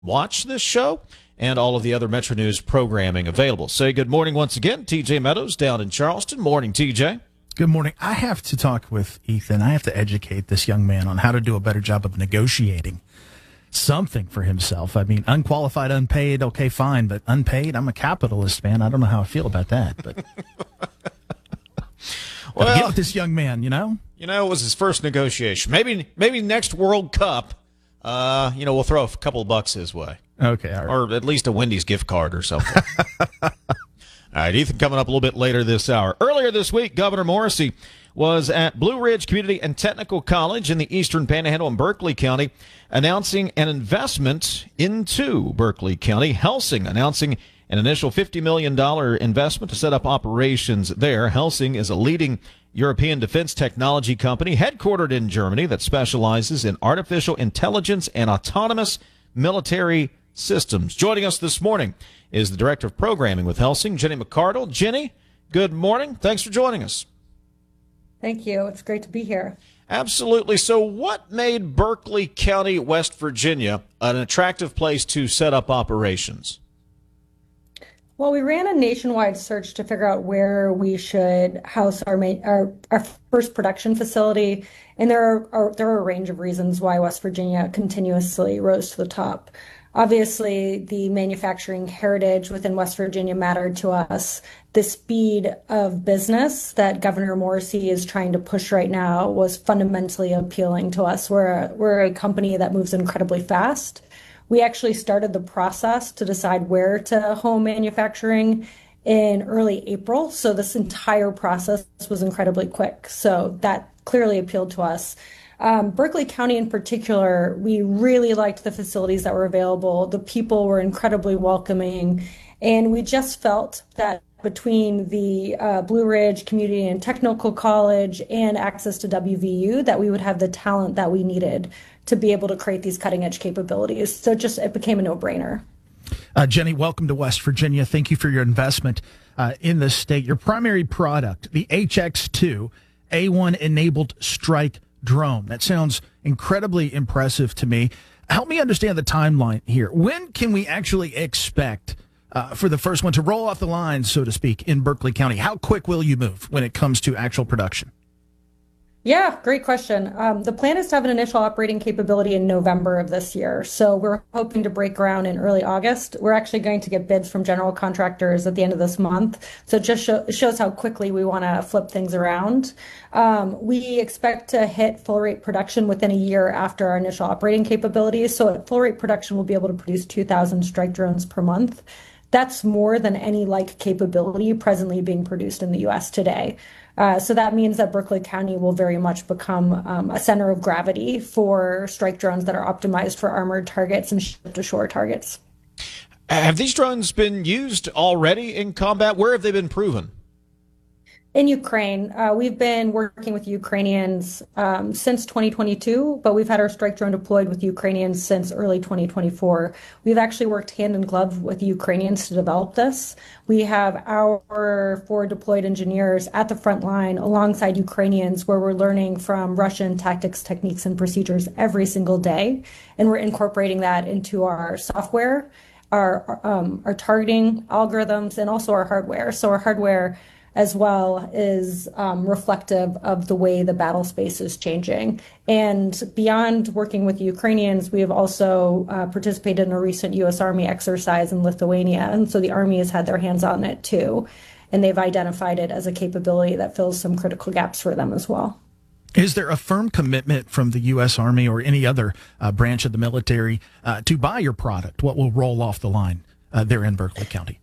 watch this show and all of the other Metro News programming available. Say good morning once again, TJ Meadows down in Charleston. Morning, TJ. Good morning. I have to talk with Ethan. I have to educate this young man on how to do a better job of negotiating something for himself. I mean, unqualified, unpaid, okay, fine, but unpaid, I'm a capitalist, man. I don't know how I feel about that, but well, get with this young man, you know? You know, it was his first negotiation. Maybe next World Cup, we'll throw a couple of bucks his way. Okay, all right. Or at least a Wendy's gift card or something. All right, Ethan coming up a little bit later this hour. Earlier this week, Governor Morrisey was at Blue Ridge Community and Technical College in the Eastern Panhandle in Berkeley County, announcing an investment into Berkeley County. Helsing announcing an initial $50 million investment to set up operations there. Helsing is a leading European defense technology company headquartered in Germany that specializes in artificial intelligence and autonomous military systems. Joining us this morning is the Director of Programming with Helsing, Jenny McCardle. Jenny, good morning. Thanks for joining us. Thank you. It's great to be here. Absolutely. So what made Berkeley County, West Virginia, an attractive place to set up operations? Well, we ran a nationwide search to figure out where we should house our first production facility, and there are a range of reasons why West Virginia continuously rose to the top. Obviously, the manufacturing heritage within West Virginia mattered to us. The speed of business that Governor Morrisey is trying to push right now was fundamentally appealing to us. We're a company that moves incredibly fast. We actually started the process to decide where to home manufacturing in early April. So this entire process was incredibly quick. So that clearly appealed to us. Berkeley County in particular, we really liked the facilities that were available. The people were incredibly welcoming. And we just felt that between the Blue Ridge Community and Technical College and access to WVU, that we would have the talent that we needed to be able to create these cutting edge capabilities. So it became a no-brainer. Jenny, welcome to West Virginia. Thank you for your investment in the state. Your primary product, the HX2 A1 enabled strike drone. That sounds incredibly impressive to me. Help me understand the timeline here. When can we actually expect for the first one to roll off the line, so to speak, in Berkeley County? How quick will you move when it comes to actual production? Yeah, great question. The plan is to have an initial operating capability in November of this year. So we're hoping to break ground in early August. We're actually going to get bids from general contractors at the end of this month. So it just shows how quickly we want to flip things around. We expect to hit full rate production within a year after our initial operating capabilities. So at full rate production, we'll be able to produce 2,000 strike drones per month. That's more than any like capability presently being produced in the U.S. today. So that means that Berkeley County will very much become a center of gravity for strike drones that are optimized for armored targets and ship-to-shore targets. Have these drones been used already in combat? Where have they been proven? In Ukraine, we've been working with Ukrainians since 2022, but we've had our strike drone deployed with Ukrainians since early 2024. We've actually worked hand in glove with Ukrainians to develop this. We have our 4 deployed engineers at the front line alongside Ukrainians, where we're learning from Russian tactics, techniques, and procedures every single day. And we're incorporating that into our software, our targeting algorithms, and also our hardware. So our hardware as well is reflective of the way the battle space is changing. And beyond working with Ukrainians, we have also participated in a recent U.S. Army exercise in Lithuania. And so the Army has had their hands on it too. And they've identified it as a capability that fills some critical gaps for them as well. Is there a firm commitment from the U.S. Army or any other branch of the military to buy your product? What will roll off the line there in Berkeley County?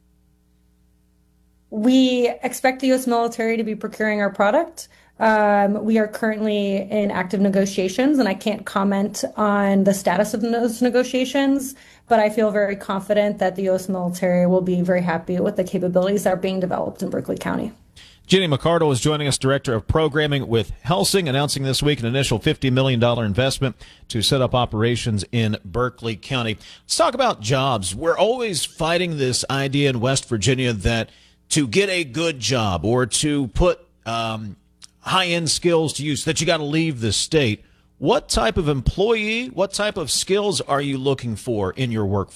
We expect the U.S. military to be procuring our product. We are currently in active negotiations, and I can't comment on the status of those negotiations, but I feel very confident that the U.S. military will be very happy with the capabilities that are being developed in Berkeley County. Jenny McCardle is joining us, Director of Programming with Helsing, announcing this week an initial $50 million investment to set up operations in Berkeley County. Let's talk about jobs. We're always fighting this idea in West Virginia that to get a good job or to put high-end skills to use, that you got to leave the state. What type of employee, what type of skills are you looking for in your workforce?